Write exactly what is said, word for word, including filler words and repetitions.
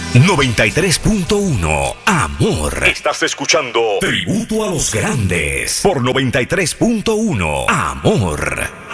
noventa y tres punto uno, Amor. Estás escuchando Tributo a los Grandes por noventa y tres punto uno, Amor.